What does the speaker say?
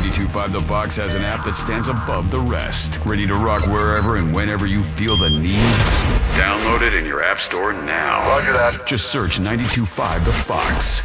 92.5 The Fox has an app that stands above the rest. Ready to rock wherever and whenever you feel the need? Download it in your app store now. Roger that. Just search 92.5 The Fox.